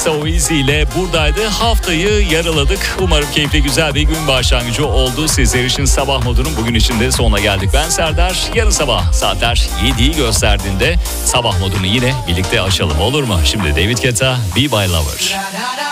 So Easy ile buradaydı. Haftayı yaraladık. Umarım keyifli güzel bir gün başlangıcı oldu. Sizler için sabah modunun bugün için de sonuna geldik. Ben Serdar. Yarın sabah saatler 7'yi gösterdiğinde sabah modunu yine birlikte açalım, olur mu? Şimdi David Guetta, Be My Lover.